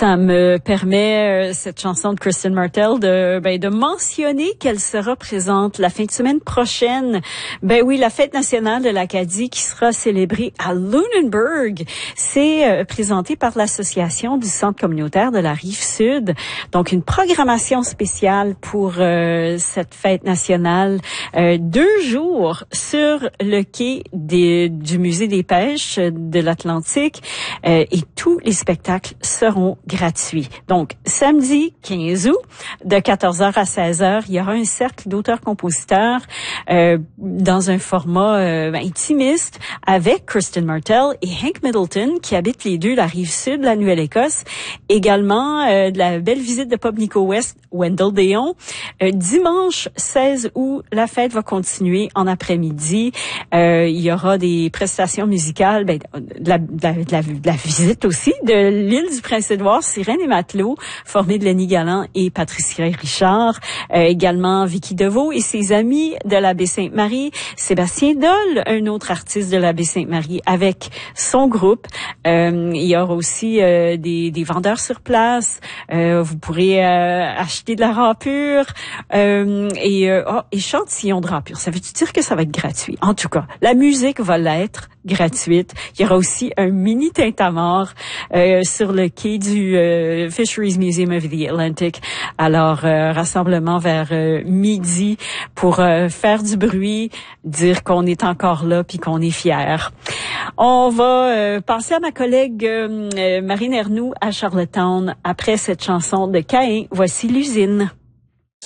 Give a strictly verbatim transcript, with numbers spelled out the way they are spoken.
Ça me permet, euh, cette chanson de Kristen Martell, de, ben, de mentionner qu'elle sera présente la fin de semaine prochaine. Ben oui, la fête nationale de l'Acadie qui sera célébrée à Lunenburg. C'est euh, présenté par l'association du Centre communautaire de la Rive-Sud. Donc, une programmation spéciale pour euh, cette fête nationale. Euh, deux jours sur le quai des, du Musée des pêches de l'Atlantique euh, et tous les spectacles seront gratuits. Donc, samedi quinze août, de quatorze heures à seize heures, il y aura un cercle d'auteurs-compositeurs euh, dans un format euh, intimiste avec Kristen Martell et Hank Middleton qui habitent les deux la rive sud de la Nouvelle-Écosse. Également, euh, de la belle visite de Pub Nico West, Wendell Deon. Euh, dimanche seize août, la fête va continuer en après-midi. Euh, il y aura des prestations musicales, ben, de, la, de, la, de, la, de la visite aussi de l'île du Prince-Édouard, Sirène et Matelot, formés de Lenny Galland et Patricia Richard. Euh, également Vicky Deveau et ses amis de la baie Sainte-Marie. Sébastien Doll, un autre artiste de la baie Sainte-Marie, avec son groupe. Euh, il y aura aussi euh, des, des vendeurs sur place. Euh, vous pourrez euh, acheter de la râpure euh, et, euh, oh, échantillon de râpure. Ça veut-tu dire que ça va être gratuit? En tout cas, la musique va l'être gratuite. Il y aura aussi un mini tintamarre euh, sur le quai du euh, Fisheries Museum of the Atlantic. Alors, euh, rassemblement vers euh, midi pour euh, faire du bruit, dire qu'on est encore là puis qu'on est fiers. On va euh, passer à ma collègue euh, Marine Ernoux à Charlottetown après cette chanson de Caïn. Voici l'usine.